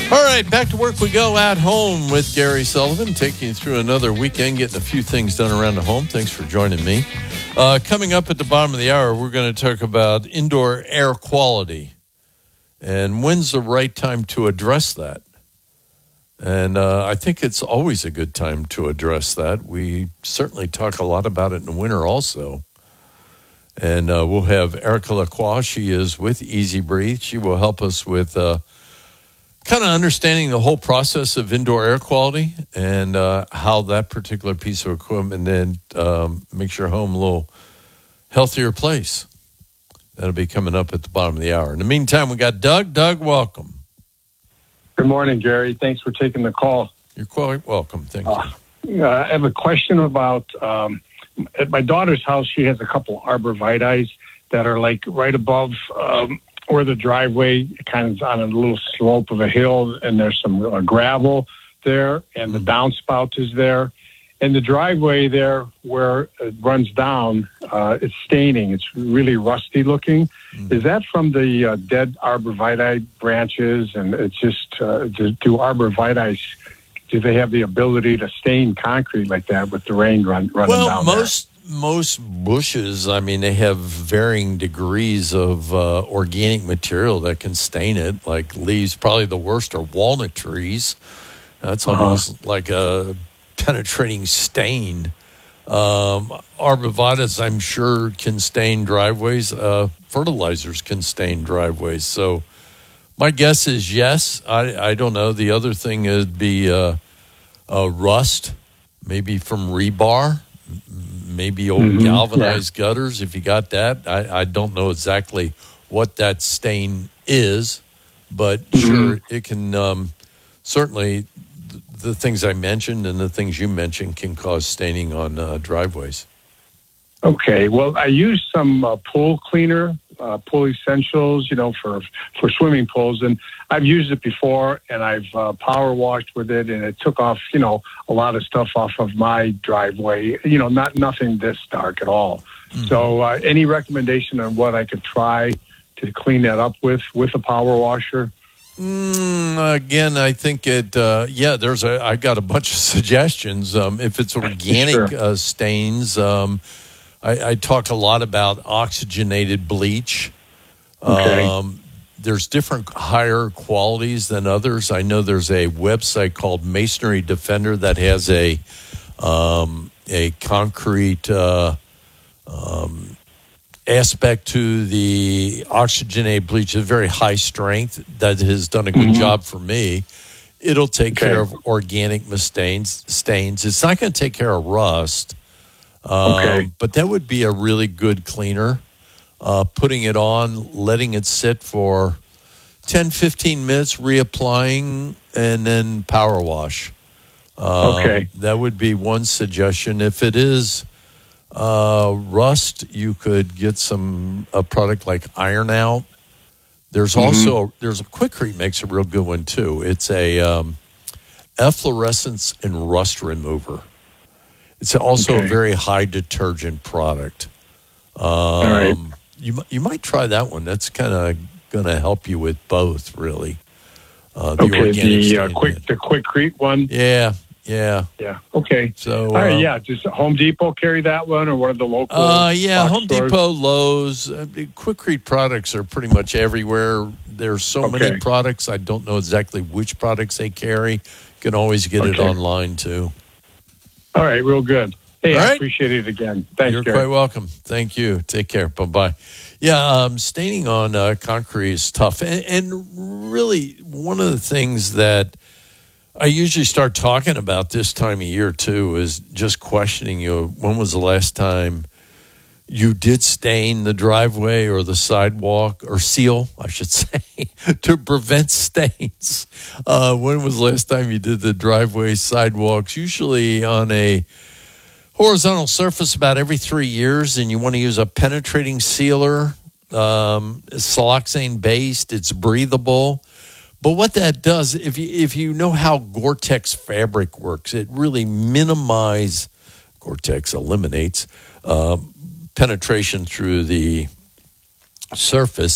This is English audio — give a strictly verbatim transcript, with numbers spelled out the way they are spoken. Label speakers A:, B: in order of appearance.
A: All right, back to work we go at home with Gary Sullivan, taking you through another weekend, getting a few things done around the home. Thanks for joining me. Uh, coming up at the bottom of the hour, we're going to talk about indoor air quality and when's the right time to address that. And uh, I think it's always a good time to address that. We certainly talk a lot about it in the winter also. And uh, we'll have Erica Lacroix. She is with Easy Breathe. She will help us with uh, kind of understanding the whole process of indoor air quality and uh, how that particular piece of equipment then um, makes your home a little healthier place. That'll be coming up at the bottom of the hour. In the meantime, we got Doug. Doug, welcome.
B: Good morning, Gary. Thanks for taking the call.
A: You're quite welcome. Thank
B: uh,
A: you.
B: Uh, I have a question about, um, at my daughter's house, she has a couple arborvitaes that are like right above um, where the driveway kind of on a little slope of a hill, and there's some uh, gravel there, and the downspout is there. And the driveway there where it runs down, uh, it's staining. It's really rusty looking. Mm. Is that from the uh, dead arborvitae branches? And it's just, uh, do, do arborvitae, do they have the ability to stain concrete like that with the rain run, running
A: well,
B: down
A: most, there? Most bushes, I mean, they have varying degrees of uh, organic material that can stain it, like leaves. Probably the worst are walnut trees. That's almost uh-huh. like a penetrating stain. Um, arborvitaes, I'm sure, can stain driveways. Uh, fertilizers can stain driveways. So my guess is yes. I, I don't know. The other thing would be uh, uh, rust, maybe from rebar, maybe old mm-hmm. galvanized yeah. gutters. If you got that, I, I don't know exactly what that stain is, but mm-hmm. sure, it can um, certainly... The things I mentioned and the things you mentioned can cause staining on uh, driveways.
B: Okay. Well, I use some uh, pool cleaner, uh, pool essentials, you know, for, for swimming pools. And I've used it before, and I've uh, power washed with it, and it took off, you know, a lot of stuff off of my driveway, you know, not nothing this dark at all. Mm-hmm. So uh, any recommendation on what I could try to clean that up with, with a power washer?
A: Mm, again, I think it, uh, yeah, there's a, I got a bunch of suggestions. Um, if it's organic sure. uh, stains, um, I, I talk a lot about oxygenated bleach.
B: Okay.
A: Um, there's different higher qualities than others. I know there's a website called Masonry Defender that has a, um, a concrete, uh, um, aspect to the oxygenated bleach is very high strength that has done a good mm-hmm. job for me. It'll take okay. care of organic stains. Stains. It's not going to take care of rust, um, okay. but that would be a really good cleaner. Uh, putting it on, letting it sit for ten, fifteen minutes, reapplying, and then power wash. Um,
B: okay.
A: That would be one suggestion. If it is Uh, rust, you could get some a product like Iron Out. There's mm-hmm. also there's a Quikrete makes a real good one too. It's a um, efflorescence and rust remover. It's also okay. a very high detergent product. Um,
B: All right.
A: You you might try that one. That's kind of going to help you with both, really. Uh, the
B: okay.
A: organic
B: The uh, quick the Quikrete one.
A: Yeah. Yeah.
B: Yeah. Okay.
A: So,
B: all right.
A: uh,
B: Yeah. Does Home Depot carry that one, or what are the local?
A: Uh, yeah. Home
B: stores?
A: Depot, Lowe's, uh, Quikrete products are pretty much everywhere. There's so
B: okay.
A: many products. I don't know exactly which products they carry. You can always get okay. it online too.
B: All right. Real good. Hey,
A: all
B: I
A: right.
B: appreciate it again. Thanks,
A: You're
B: Gary.
A: quite welcome. Thank you. Take care. Bye bye. Yeah. Um, staining on uh, concrete is tough, and, and really one of the things that I usually start talking about this time of year, too, is just questioning you. When was the last time you did stain the driveway or the sidewalk, or seal, I should say, to prevent stains? Uh, when was the last time you did the driveway, sidewalks? Usually on a horizontal surface about every three years, and you want to use a penetrating sealer. Um, siloxane-based. It's breathable. But what that does, if you if you know how Gore-Tex fabric works, it really minimizes, Gore-Tex eliminates uh, penetration through the surface.